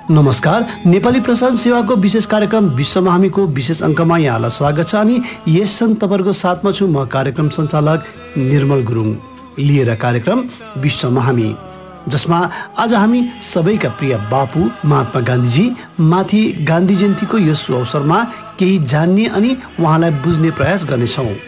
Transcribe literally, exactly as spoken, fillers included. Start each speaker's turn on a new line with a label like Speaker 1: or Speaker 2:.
Speaker 1: नमस्कार, नेपाली प्रसारण सेवाको विशेष कार्यक्रम विश्वमा हामीको विशेष अङ्कमा यहाँलाई स्वागत छ अनि यस सन तपाईँको साथमा छु म कार्यक्रम सञ्चालक निर्मल गुरुङ लिएर कार्यक्रम विश्वमा हामी, जसमा आज हामी सबैका प्रिय बापु महात्मा गान्धीजी माथि गान्धी जयन्तीको यस अवसरमा केही जान्ने अनि उहाँलाई बुझ्ने प्रयास गर्नेछौँ।